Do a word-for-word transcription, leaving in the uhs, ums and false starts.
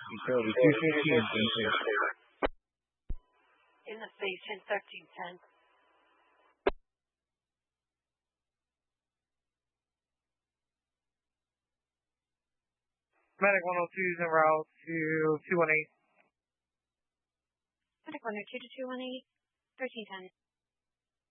Utility two fifteen, being clear. In the station, thirteen ten. Medic one oh two is en route to two one eight. Medic one oh two to two one eight, thirteen ten.